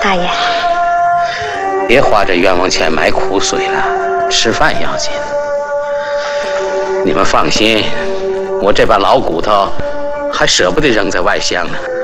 大爷， 别花这冤枉钱买苦水了，吃饭要紧。你们放心，我这把老骨头还舍不得扔在外乡呢。